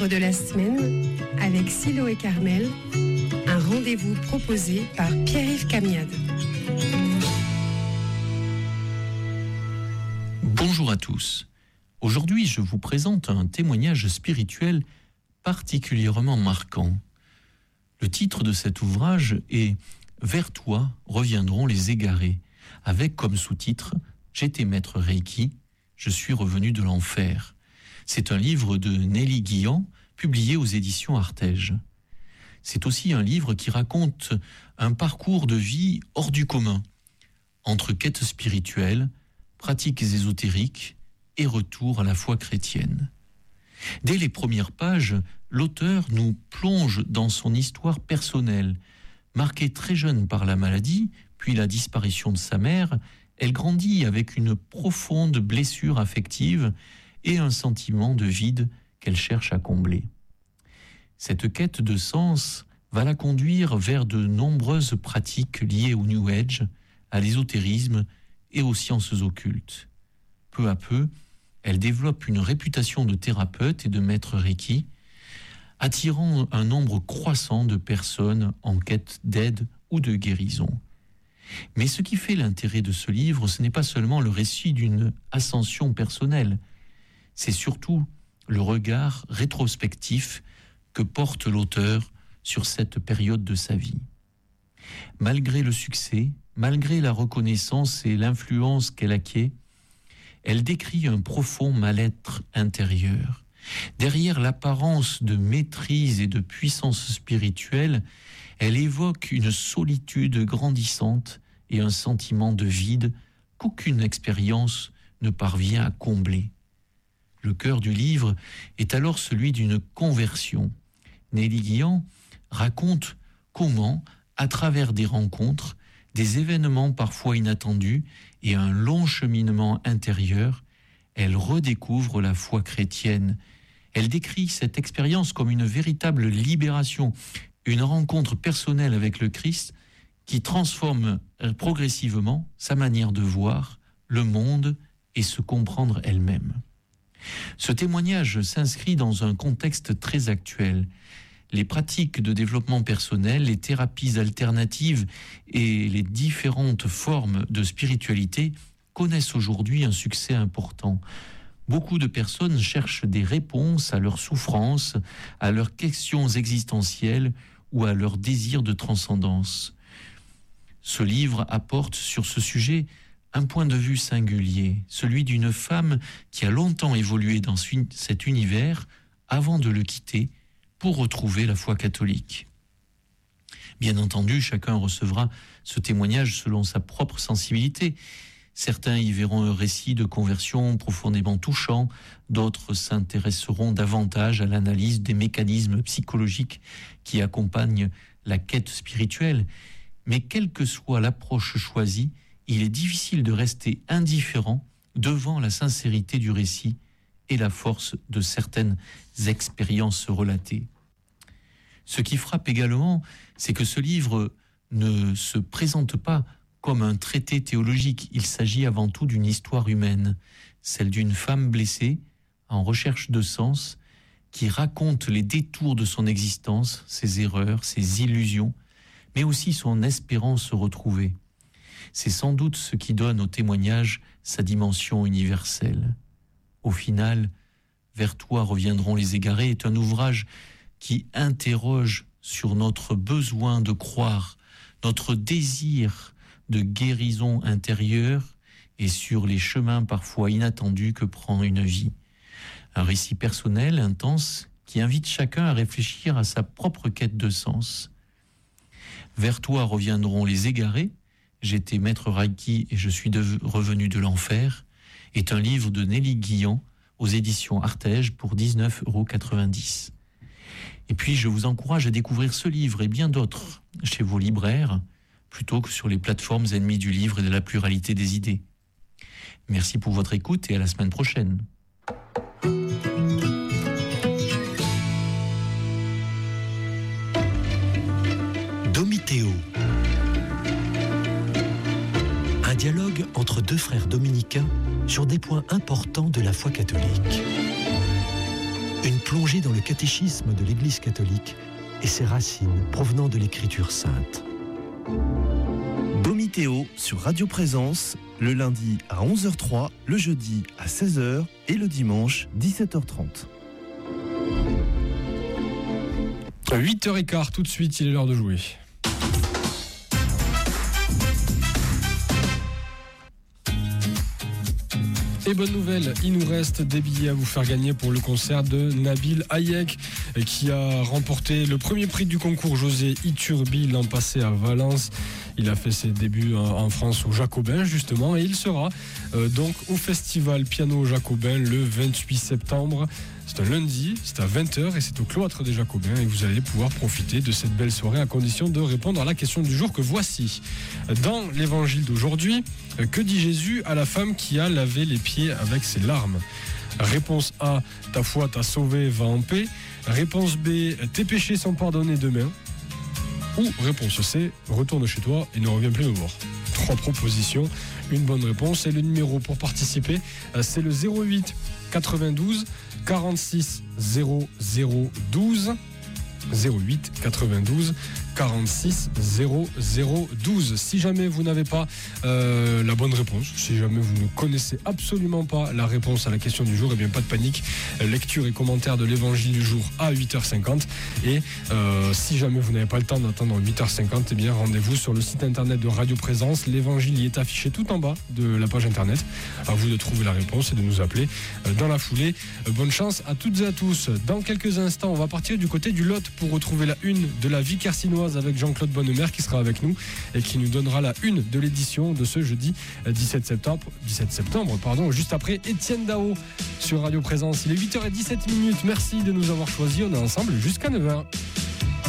livre de la semaine avec Silo et Carmel, un rendez-vous proposé par Pierre-Yves Camiade. Bonjour à tous. Aujourd'hui, je vous présente un témoignage spirituel particulièrement marquant. Le titre de cet ouvrage est « Vers toi reviendront les égarés », avec comme sous-titre « J'étais maître Reiki, je suis revenu de l'enfer ». C'est un livre de Nelly Guillan, publié aux éditions Artege. C'est aussi un livre qui raconte un parcours de vie hors du commun, entre quêtes spirituelles, pratiques ésotériques et retour à la foi chrétienne. Dès les premières pages, l'auteur nous plonge dans son histoire personnelle. Marquée très jeune par la maladie, puis la disparition de sa mère, elle grandit avec une profonde blessure affective et un sentiment de vide qu'elle cherche à combler. Cette quête de sens va la conduire vers de nombreuses pratiques liées au New Age, à l'ésotérisme et aux sciences occultes. Peu à peu, elle développe une réputation de thérapeute et de maître Reiki, attirant un nombre croissant de personnes en quête d'aide ou de guérison. Mais ce qui fait l'intérêt de ce livre, ce n'est pas seulement le récit d'une ascension personnelle, c'est surtout le regard rétrospectif que porte l'auteur sur cette période de sa vie. Malgré le succès, malgré la reconnaissance et l'influence qu'elle acquiert, elle décrit un profond mal-être intérieur. Derrière l'apparence de maîtrise et de puissance spirituelle, elle évoque une solitude grandissante et un sentiment de vide qu'aucune expérience ne parvient à combler. Le cœur du livre est alors celui d'une conversion. Nelly Guillan raconte comment, à travers des rencontres, des événements parfois inattendus et un long cheminement intérieur, elle redécouvre la foi chrétienne. Elle décrit cette expérience comme une véritable libération, une rencontre personnelle avec le Christ qui transforme progressivement sa manière de voir le monde et se comprendre elle-même. Ce témoignage s'inscrit dans un contexte très actuel. Les pratiques de développement personnel, les thérapies alternatives et les différentes formes de spiritualité connaissent aujourd'hui un succès important. Beaucoup de personnes cherchent des réponses à leurs souffrances, à leurs questions existentielles ou à leur désir de transcendance. Ce livre apporte sur ce sujet un point de vue singulier, celui d'une femme qui a longtemps évolué dans cet univers avant de le quitter pour retrouver la foi catholique. Bien entendu, chacun recevra ce témoignage selon sa propre sensibilité. Certains y verront un récit de conversion profondément touchant, d'autres s'intéresseront davantage à l'analyse des mécanismes psychologiques qui accompagnent la quête spirituelle. Mais quelle que soit l'approche choisie, il est difficile de rester indifférent devant la sincérité du récit et la force de certaines expériences relatées. Ce qui frappe également, c'est que ce livre ne se présente pas comme un traité théologique. Il s'agit avant tout d'une histoire humaine, celle d'une femme blessée, en recherche de sens, qui raconte les détours de son existence, ses erreurs, ses illusions, mais aussi son espérance retrouvée. C'est sans doute ce qui donne au témoignage sa dimension universelle. Au final, Vers toi reviendront les égarés est un ouvrage qui interroge sur notre besoin de croire, notre désir de guérison intérieure et sur les chemins parfois inattendus que prend une vie. Un récit personnel, intense, qui invite chacun à réfléchir à sa propre quête de sens. Vers toi reviendront les égarés, j'étais maître Reiki et je suis revenu de l'enfer, est un livre de Nelly Guillan aux éditions Artege pour 19,90 €. Et puis je vous encourage à découvrir ce livre et bien d'autres chez vos libraires, plutôt que sur les plateformes ennemies du livre et de la pluralité des idées. Merci pour votre écoute et à la semaine prochaine. Domitéo. Un dialogue entre deux frères. frères dominicains sur des points importants de la foi catholique. Une plongée dans le catéchisme de l'Église catholique et ses racines provenant de l'Écriture sainte. Domitéo sur Radio Présence, le lundi à 11h03, le jeudi à 16h et le dimanche 17h30. 8h15, tout de suite, il est l'heure de jouer. Et bonne nouvelle, il nous reste des billets à vous faire gagner pour le concert de Nabil Hayek qui a remporté le premier prix du concours José Iturbi l'an passé à Valence. Il a fait ses débuts en France au Jacobin justement et il sera donc au festival Piano Jacobin le 28 septembre. C'est un lundi, c'est à 20h et c'est au cloître des Jacobins et vous allez pouvoir profiter de cette belle soirée à condition de répondre à la question du jour que voici. Dans l'évangile d'aujourd'hui, que dit Jésus à la femme qui a lavé les pieds avec ses larmes ? Réponse A, ta foi t'a sauvé, va en paix. Réponse B, tes péchés sont pardonnés demain. Ou réponse C, retourne chez toi et ne reviens plus me voir. 3 propositions, une bonne réponse et le numéro pour participer, c'est le 08 92 46 00 12. 08 92 46 00 12. Si jamais vous n'avez pas la bonne réponse, si jamais vous ne connaissez absolument pas la réponse à la question du jour, eh bien pas de panique, lecture et commentaire de l'évangile du jour à 8h50 et si jamais vous n'avez pas le temps d'attendre 8h50, eh bien rendez-vous sur le site internet de Radio Présence, l'évangile y est affiché tout en bas de la page internet, à vous de trouver la réponse et de nous appeler dans la foulée. Bonne chance à toutes et à tous. Dans quelques instants, on va partir du côté du Lot pour retrouver la une de la vie carcinoise avec Jean-Claude Bonnemer qui sera avec nous et qui nous donnera la une de l'édition de ce jeudi 17 septembre, juste après Étienne Dao sur Radio Présence. Il est 8h17. Merci de nous avoir choisis. On est ensemble jusqu'à 9h.